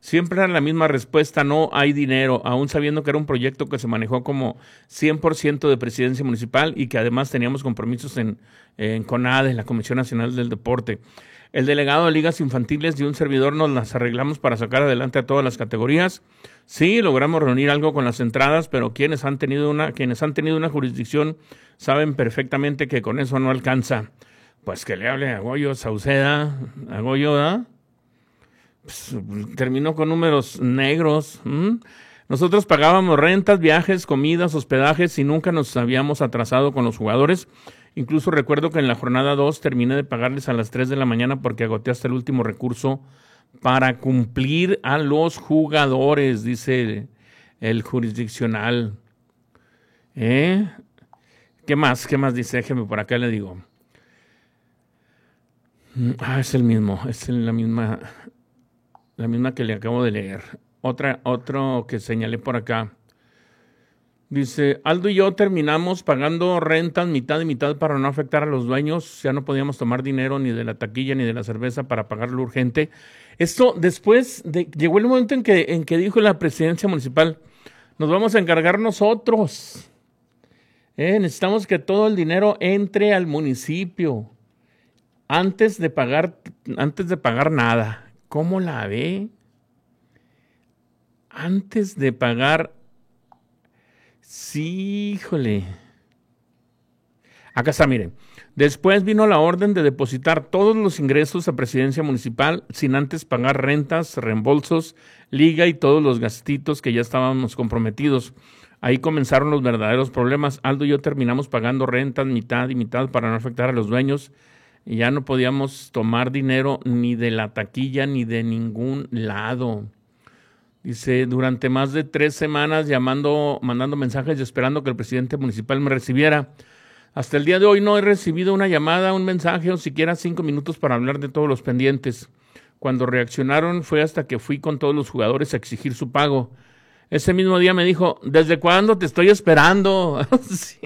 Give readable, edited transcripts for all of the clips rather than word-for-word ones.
Siempre era la misma respuesta: no hay dinero, aún sabiendo que era un proyecto que se manejó como 100% de presidencia municipal y que además teníamos compromisos en CONADE, la Comisión Nacional del Deporte. El delegado de ligas infantiles y un servidor nos las arreglamos para sacar adelante a todas las categorías. Sí, logramos reunir algo con las entradas, pero quienes han tenido una jurisdicción saben perfectamente que con eso no alcanza. Pues que le hable a Goyo Sauceda, a Goyo, ¿verdad? Pues, terminó con números negros. Nosotros pagábamos rentas, viajes, comidas, hospedajes y nunca nos habíamos atrasado con los jugadores. Incluso recuerdo que en la jornada 2 terminé de pagarles a las 3 de la mañana porque agoté hasta el último recurso para cumplir a los jugadores, dice el jurisdiccional. ¿Qué más? ¿Qué más dice? Déjeme por acá le digo. Es el mismo, es la misma que le acabo de leer. Otro que señalé por acá. Dice, Aldo y yo terminamos pagando rentas mitad y mitad para no afectar a los dueños. Ya no podíamos tomar dinero ni de la taquilla ni de la cerveza para pagar lo urgente. Esto después, llegó el momento en que dijo la presidencia municipal, nos vamos a encargar nosotros. Necesitamos que todo el dinero entre al municipio antes de pagar nada. ¿Cómo la ve? Antes de pagar. Sí, híjole. Acá está, miren. Después vino la orden de depositar todos los ingresos a presidencia municipal sin antes pagar rentas, reembolsos, liga y todos los gastitos que ya estábamos comprometidos. Ahí comenzaron los verdaderos problemas. Aldo y yo terminamos pagando rentas mitad y mitad para no afectar a los dueños. Y ya no podíamos tomar dinero ni de la taquilla ni de ningún lado. Dice, durante más de 3 semanas mandando mensajes y esperando que el presidente municipal me recibiera. Hasta el día de hoy no he recibido una llamada, un mensaje o siquiera 5 minutos para hablar de todos los pendientes. Cuando reaccionaron fue hasta que fui con todos los jugadores a exigir su pago. Ese mismo día me dijo, ¿desde cuándo te estoy esperando? Sí.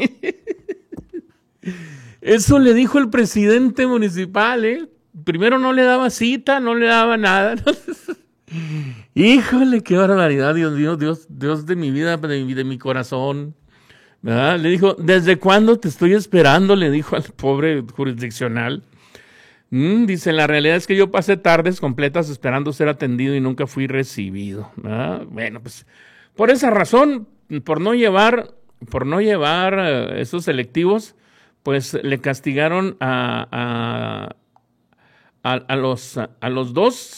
Eso le dijo el presidente municipal, ¿eh? Primero no le daba cita, no le daba nada. Híjole, qué barbaridad, Dios mío, Dios de mi vida, de mi corazón. ¿Verdad? Le dijo, ¿desde cuándo te estoy esperando? Le dijo al pobre jurisdiccional. Dice, la realidad es que yo pasé tardes completas esperando ser atendido y nunca fui recibido. ¿Verdad? Bueno, pues por esa razón, por no llevar esos selectivos, pues le castigaron a los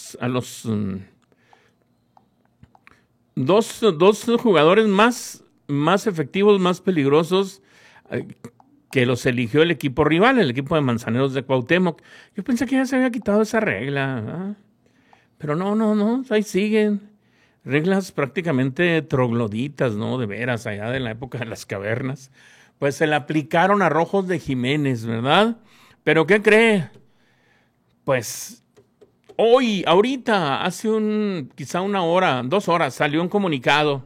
dos jugadores más efectivos, más peligrosos que los eligió el equipo rival, el equipo de Manzaneros de Cuauhtémoc. Yo pensé que ya se había quitado esa regla, pero no, ahí siguen. Reglas prácticamente trogloditas, ¿no? De veras, allá de la época de las cavernas. Pues se le aplicaron a Rojos de Jiménez, ¿verdad? ¿Pero qué cree? Pues ahorita, hace quizá 1 hora, 2 horas, salió un comunicado.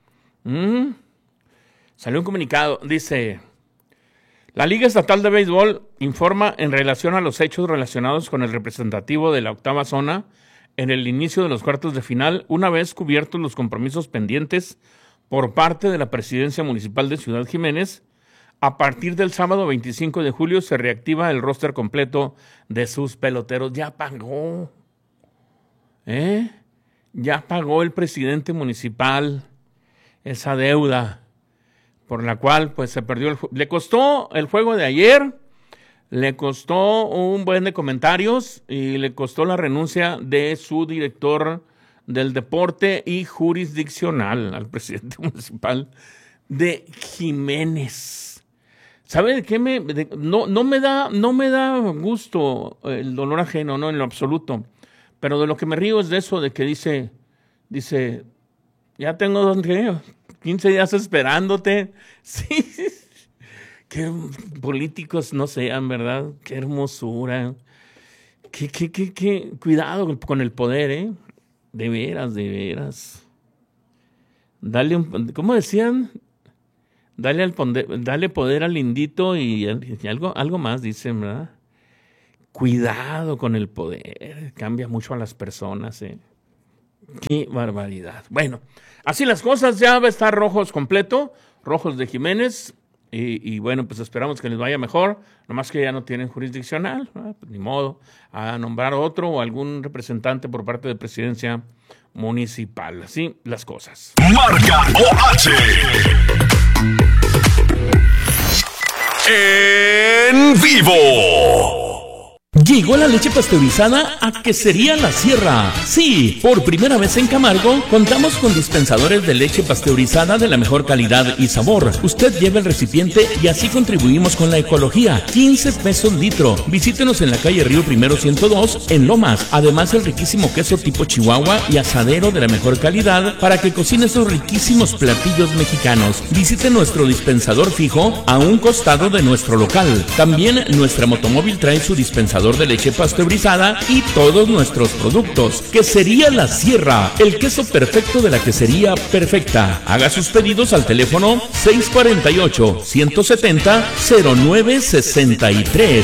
Salió un comunicado, dice, la Liga Estatal de Béisbol informa en relación a los hechos relacionados con el representativo de la 8ª zona en el inicio de los cuartos de final, una vez cubiertos los compromisos pendientes por parte de la Presidencia Municipal de Ciudad Jiménez. A partir del sábado 25 de julio se reactiva el roster completo de sus peloteros. Ya pagó. Ya pagó el presidente municipal esa deuda por la cual pues se perdió. Le costó el juego de ayer, le costó un buen de comentarios y le costó la renuncia de su director del deporte y jurisdiccional al presidente municipal de Jiménez. ¿Sabe de qué no me da gusto el dolor ajeno, no en lo absoluto? Pero de lo que me río es de eso, de que dice, ya tengo 15 días esperándote. Sí, qué políticos no sean, ¿verdad? Qué hermosura. Qué cuidado con el poder, ¿eh? De veras. Dale ¿cómo decían? Dale poder al lindito y algo más, dicen, ¿verdad? Cuidado con el poder, cambia mucho a las personas, ¿eh? Qué barbaridad. Bueno, así las cosas, ya va a estar Rojos completo, Rojos de Jiménez, y bueno, pues esperamos que les vaya mejor, nomás que ya no tienen jurisdiccional, pues ni modo, a nombrar otro o algún representante por parte de presidencia municipal. Así las cosas. Marca OH. En vivo. Llegó la leche pasteurizada a Quesería La Sierra. Sí, por primera vez en Camargo, contamos con dispensadores de leche pasteurizada de la mejor calidad y sabor. Usted lleva el recipiente y así contribuimos con la ecología. 15 pesos litro. Visítenos en la calle Río Primero 102, en Lomas. Además, el riquísimo queso tipo Chihuahua y asadero de la mejor calidad para que cocine esos riquísimos platillos mexicanos. Visite nuestro dispensador fijo a un costado de nuestro local. También nuestra motomóvil trae su dispensador de leche pasteurizada y todos nuestros productos. Quesería La Sierra, el queso perfecto de la quesería perfecta. Haga sus pedidos al teléfono 648-170-0963.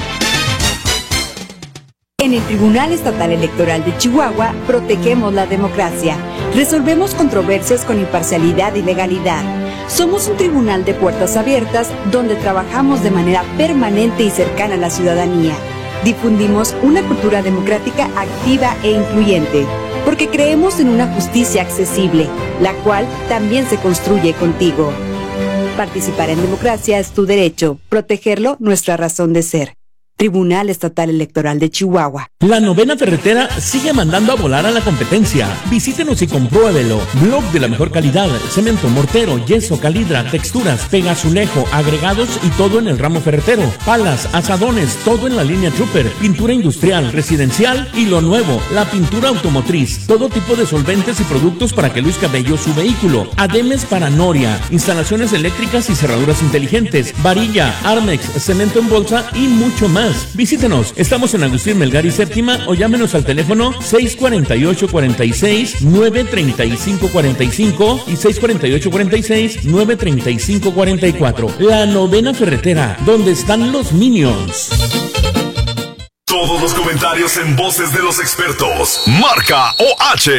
En el Tribunal Estatal Electoral de Chihuahua protegemos la democracia. Resolvemos controversias con imparcialidad y legalidad. Somos un tribunal de puertas abiertas donde trabajamos de manera permanente y cercana a la ciudadanía. Difundimos una cultura democrática activa e incluyente, porque creemos en una justicia accesible, la cual también se construye contigo. Participar en democracia es tu derecho, protegerlo nuestra razón de ser. Tribunal Estatal Electoral de Chihuahua. La novena ferretera sigue mandando a volar a la competencia. Visítenos y compruébelo. Blog de la mejor calidad, cemento, mortero, yeso, calidra, texturas, pegazulejo, agregados y todo en el ramo ferretero. Palas, asadones, todo en la línea Trooper, pintura industrial, residencial y lo nuevo, la pintura automotriz. Todo tipo de solventes y productos para que luzca bello su vehículo. Ademes para noria, instalaciones eléctricas y cerraduras inteligentes, varilla, Armex, cemento en bolsa y mucho más. Visítenos, estamos en Agustín Melgar y Séptima o llámenos al teléfono 648-46-935-45 y 648-46-935-44. La novena ferretera, donde están los Minions. Todos los comentarios en voces de los expertos. Marca OH.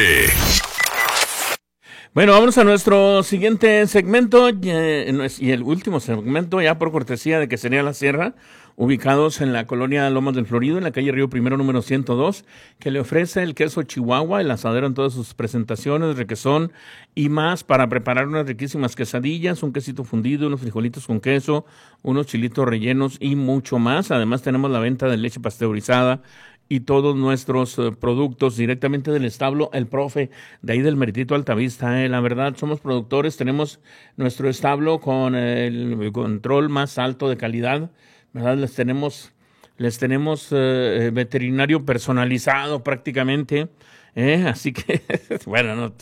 Bueno, vamos a nuestro siguiente segmento y el último segmento, ya por cortesía de Quesería La Sierra, ubicados en la colonia Lomas del Florido, en la calle Río Primero número 102, que le ofrece el queso Chihuahua, el asadero en todas sus presentaciones, requesón y más para preparar unas riquísimas quesadillas, un quesito fundido, unos frijolitos con queso, unos chilitos rellenos y mucho más. Además tenemos la venta de leche pasteurizada y todos nuestros productos directamente del establo El Profe, de ahí del Meritito Altavista. La verdad, somos productores, tenemos nuestro establo con el control más alto de calidad, ¿verdad? Les tenemos veterinario personalizado prácticamente, así que, bueno,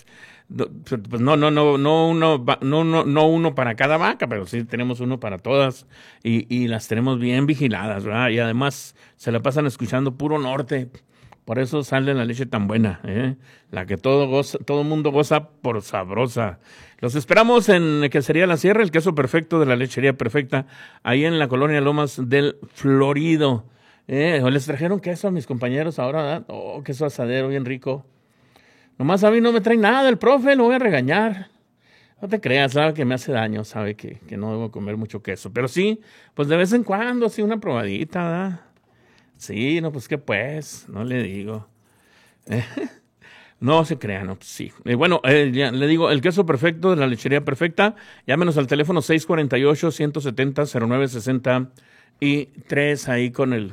no uno para cada vaca, pero sí tenemos uno para todas y las tenemos bien vigiladas, ¿verdad? Y además se la pasan escuchando puro norte, por eso sale la leche tan buena, la que todo mundo goza por sabrosa. Los esperamos en Quesería La Sierra, el queso perfecto de la lechería perfecta, ahí en la colonia Lomas del Florido. Les trajeron queso a mis compañeros ahora, ¿verdad? Oh, queso asadero bien rico. Nomás a mí no me trae nada el profe, lo voy a regañar. No te creas, sabe que me hace daño, sabe que no debo comer mucho queso. Pero sí, pues de vez en cuando, así una probadita, ¿verdad? Sí, no, pues qué pues, no le digo. No se crean, no, pues sí. Bueno, ya le digo, el queso perfecto de la lechería perfecta, llámenos al teléfono 648-170-0963, ahí con el...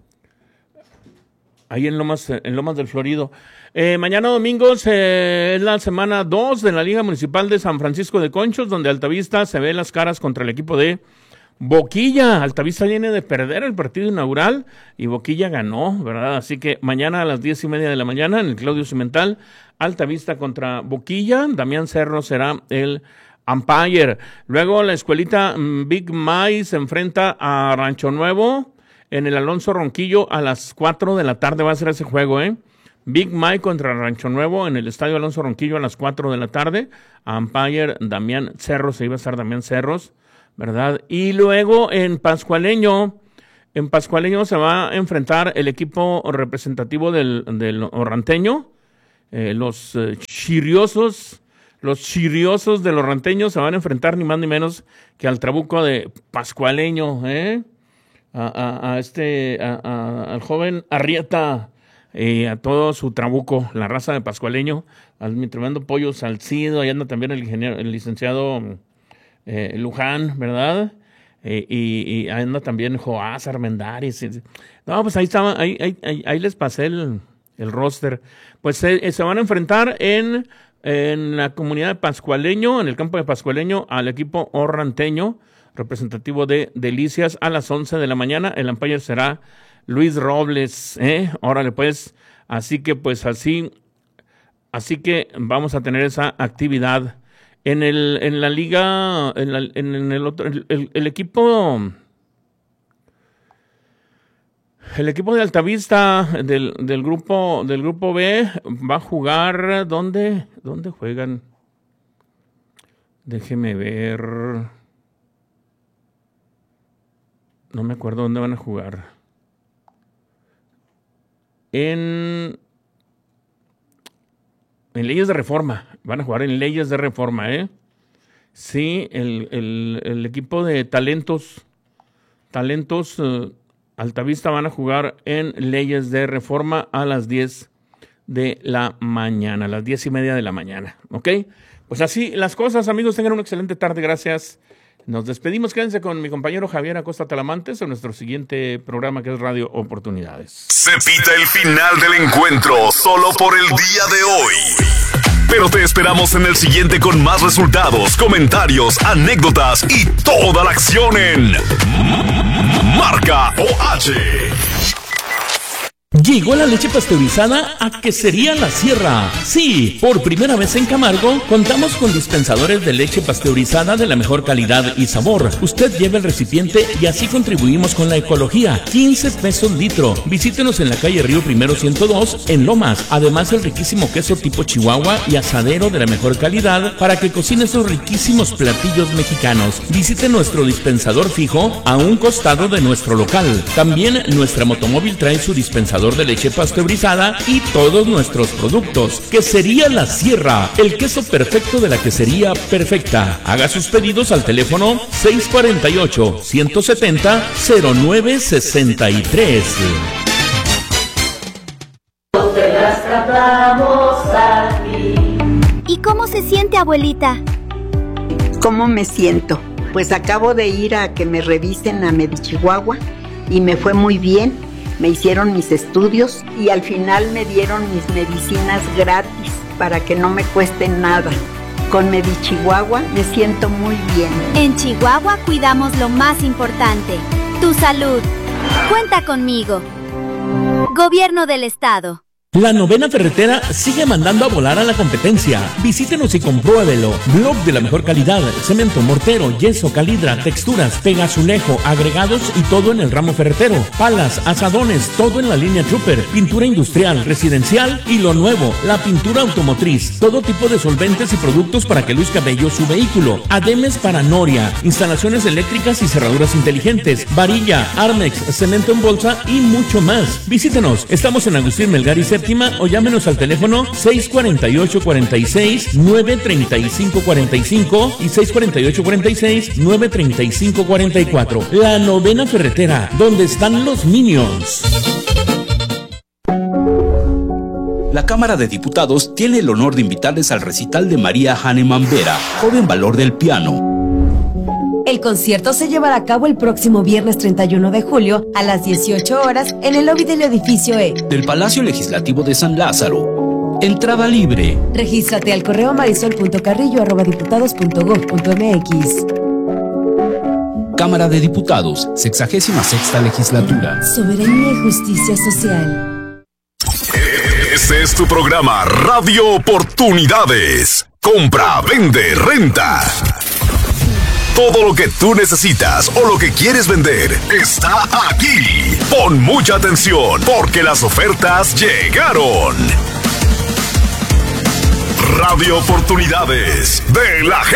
Ahí en Lomas del Florido. Mañana domingo es la semana 2 de la Liga Municipal de San Francisco de Conchos, donde Altavista se ve las caras contra el equipo de Boquilla. Altavista viene de perder el partido inaugural y Boquilla ganó, ¿verdad? Así que mañana a las 10:30 de la mañana en el Claudio Cimental, Altavista contra Boquilla. Damián Cerro será el umpire. Luego la escuelita Big Mai se enfrenta a Rancho Nuevo en el Alonso Ronquillo a las 4 de la tarde va a ser ese juego, Big Mike contra Rancho Nuevo en el Estadio Alonso Ronquillo a las 4 de la tarde. Umpire Damián Cerros, se iba a estar Damián Cerros, ¿verdad? Y luego en Pascualeño se va a enfrentar el equipo representativo del Orranteño, los chirriosos de los ranteños se van a enfrentar ni más ni menos que al trabuco de Pascualeño, al joven Arrieta, a todo su trabuco, la raza de Pascualeño, mi tremendo Pollo Salcido, ahí anda también el licenciado Luján, ¿verdad? Y anda también Joás Armendáriz. No, pues ahí estaba, ahí les pasé el roster. Pues se van a enfrentar en la comunidad de Pascualeño, en el campo de Pascualeño, al equipo orranteño, representativo de Delicias, a las 11 de la mañana. El umpire será Luis Robles, órale pues, así que vamos a tener esa actividad en la liga, el equipo de Altavista del grupo B va a jugar. ¿Dónde juegan? Déjeme ver. No me acuerdo dónde van a jugar. En Leyes de Reforma. Van a jugar en Leyes de Reforma, Sí, el equipo de talentos Altavista van a jugar en Leyes de Reforma a las 10 de la mañana, a las 10:30 de la mañana, ¿ok? Pues así las cosas, amigos, tengan una excelente tarde, gracias. Nos despedimos, quédense con mi compañero Javier Acosta Talamantes en nuestro siguiente programa que es Radio Oportunidades. Se pita el final del encuentro solo por el día de hoy. Pero te esperamos en el siguiente con más resultados, comentarios, anécdotas y toda la acción en Marca OH. Llegó la leche pasteurizada a Quesería La Sierra. Sí, por primera vez en Camargo, contamos con dispensadores de leche pasteurizada de la mejor calidad y sabor. Usted lleva el recipiente y así contribuimos con la ecología. 15 pesos litro. Visítenos en la calle Río Primero 102, en Lomas. Además, el riquísimo queso tipo Chihuahua y asadero de la mejor calidad para que cocine esos riquísimos platillos mexicanos. Visite nuestro dispensador fijo a un costado de nuestro local. También nuestra motomóvil trae su dispensador de leche pasteurizada y todos nuestros productos. Quesería La Sierra, el queso perfecto de la quesería perfecta. Haga sus pedidos al teléfono 648-170-0963. ¿Y cómo se siente, abuelita? ¿Cómo me siento? Pues acabo de ir a que me revisen a Medichihuahua y me fue muy bien. Me hicieron mis estudios y al final me dieron mis medicinas gratis para que no me cueste nada. Con Medichihuahua me siento muy bien. En Chihuahua cuidamos lo más importante, tu salud. Cuenta conmigo. Gobierno del Estado. La Novena Ferretera sigue mandando a volar a la competencia. Visítenos y compruébelo. Blog de la mejor calidad, cemento, mortero, yeso, calidra, texturas, pegazulejo, agregados y todo en el ramo ferretero. Palas, asadones, todo en la línea Trooper. Pintura industrial, residencial y lo nuevo, la pintura automotriz. Todo tipo de solventes y productos para que luzca bello su vehículo. Ademes para noria, instalaciones eléctricas y cerraduras inteligentes, varilla, Armex, cemento en bolsa y mucho más. Visítenos. Estamos en Agustín Melgar y Séptima o llámenos al teléfono 648-46-935-45 y 648-46-935-44. La Novena Ferretera, donde están los Minions. La Cámara de Diputados tiene el honor de invitarles al recital de María Hahnemann Vera, joven valor del piano. El concierto se llevará a cabo el próximo viernes 31 de julio a las 18 horas en el lobby del edificio E del Palacio Legislativo de San Lázaro. Entrada libre. Regístrate al correo marisol.carrillo@diputados.gov.mx. Cámara de Diputados, 66ª Legislatura. Soberanía y justicia social. Este es tu programa Radio Oportunidades. Compra, vende, renta. Todo lo que tú necesitas o lo que quieres vender está aquí. Pon mucha atención porque las ofertas llegaron. Radio Oportunidades de la gente.